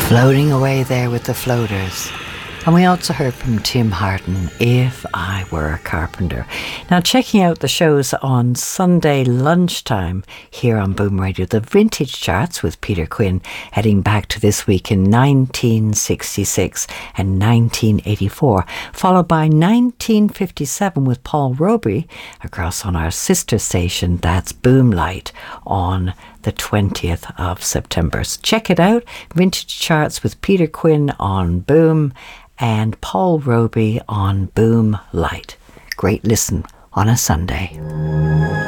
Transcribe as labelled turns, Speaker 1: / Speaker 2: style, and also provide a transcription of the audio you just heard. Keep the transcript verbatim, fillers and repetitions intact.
Speaker 1: Floating away there with the floaters. And we also heard from Tim Harden, If I Were a Carpenter. Now, checking out the shows on Sunday lunchtime here on Boom Radio, the Vintage Charts with Peter Quinn, heading back to this week in nineteen sixty-six and nineteen eighty-four, followed by nineteen fifty-seven with Paul Roby across on our sister station, that's Boomlight, on the twentieth of September. So check it out, Vintage Charts with Peter Quinn on Boom and Paul Roby on Boom Light. Great listen on a Sunday.